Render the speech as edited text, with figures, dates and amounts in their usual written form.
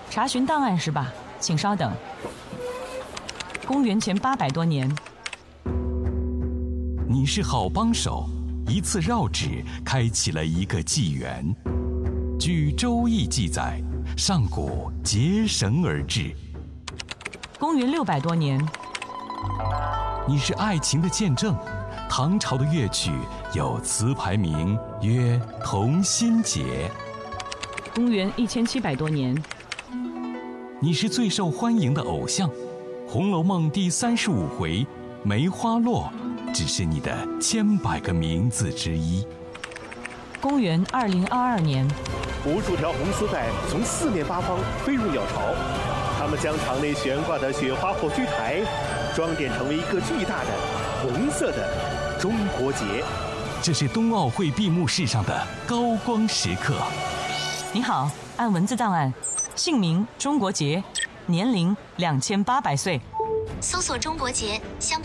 查询档案是吧？请稍等。公元前800多年， 你是好帮手，一次绕指开启了一个纪元。据《周易》记载，上古结绳而治。 公元600多年， 你是爱情的见证。唐朝的乐曲有词牌名曰《同心结》。 公元1700多年， 你是最受欢迎的偶像，《红楼梦》第35回梅花落只是你的千百个名字之一。 公元2022年， 无数条红丝带从四面八方飞入鸟巢，它们将场内悬挂的雪花火炬台装点成为一个巨大的红色的中国结。 这是冬奥会闭幕式上的高光时刻。 你好，按文字档案，姓名中国结，年龄2800岁。 搜索中国结相关